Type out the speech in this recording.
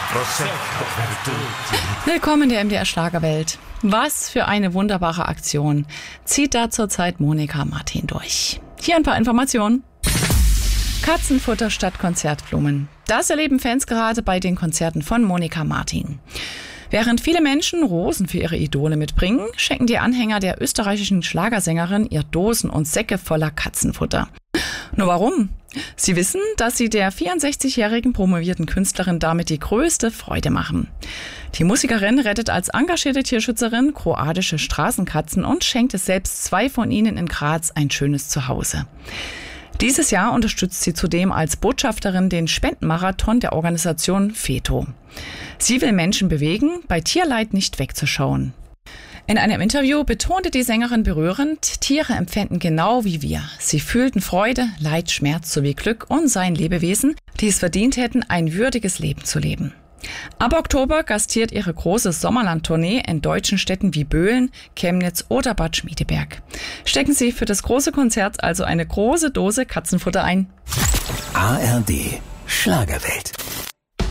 Willkommen in der MDR Schlagerwelt. Was für eine wunderbare Aktion zieht da zurzeit Monika Martin durch. Hier ein paar Informationen. Katzenfutter statt Konzertblumen. Das erleben Fans gerade bei den Konzerten von Monika Martin. Während viele Menschen Rosen für ihre Idole mitbringen, schenken die Anhänger der österreichischen Schlagersängerin ihr Dosen und Säcke voller Katzenfutter. Nur warum? Sie wissen, dass sie der 64-jährigen promovierten Künstlerin damit die größte Freude machen. Die Musikerin rettet als engagierte Tierschützerin kroatische Straßenkatzen und schenkt es selbst 2 von ihnen in Graz ein schönes Zuhause. Dieses Jahr unterstützt sie zudem als Botschafterin den Spendenmarathon der Organisation FETO. Sie will Menschen bewegen, bei Tierleid nicht wegzuschauen. In einem Interview betonte die Sängerin berührend, Tiere empfinden genau wie wir. Sie fühlten Freude, Leid, Schmerz sowie Glück und seien Lebewesen, die es verdient hätten, ein würdiges Leben zu leben. Ab Oktober gastiert ihre große Sommerland-Tournee in deutschen Städten wie Böhlen, Chemnitz oder Bad Schmiedeberg. Stecken Sie für das große Konzert also eine große Dose Katzenfutter ein. ARD Schlagerwelt.